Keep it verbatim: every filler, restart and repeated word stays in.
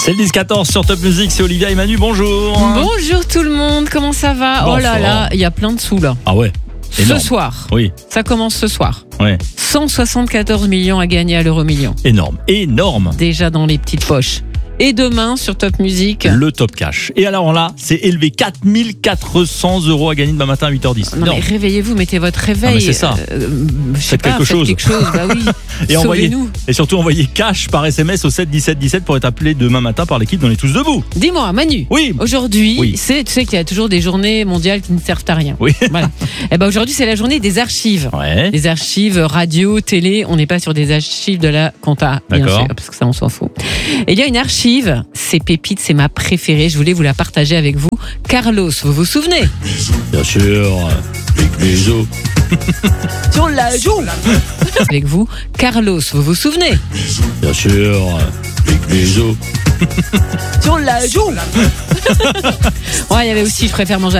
C'est le dix quatorze sur Top Music, c'est Olivia et Manu, bonjour. Bonjour tout le monde, comment ça va? Bonsoir. Oh là là, il y a plein de sous là. Ah ouais, énorme. Ce soir, Oui, ça commence ce soir. ouais, cent soixante-quatorze millions à gagner à l'euro million. énorme, énorme. Déjà dans les petites poches. Et demain sur Top Music. Le top cash. Et alors là, c'est élevé quatre mille quatre cents euros à gagner demain matin à huit heures dix. Non, mais réveillez-vous, mettez votre réveil. Ah, mais c'est ça. Euh, je sais Faites pas, quelque faites chose. quelque chose. Bah oui. Et, envoyez, Sauvez-nous. et surtout envoyez cash par S M S au sept dix-sept dix-sept pour être appelé demain matin par l'équipe dans les Tous Debout. Dis-moi, Manu. Oui. Aujourd'hui, Oui. c'est, tu sais qu'il y a toujours des journées mondiales qui ne servent à rien. Oui. Voilà. Et ben aujourd'hui, c'est la journée des archives. Ouais. Des archives radio, télé, on n'est pas sur des archives de la compta, bien D'accord. sûr, parce que ça on s'en fout. Et il y a une archive, c'est pépite, c'est ma préférée, je voulais vous la partager avec vous. Carlos, vous vous souvenez? Bien sûr. Big bisous. Sur la joue. Avec vous, Carlos, vous vous souvenez? Bien sûr. Big bisous. Sur la joue. Ouais, il y avait aussi, je préfère manger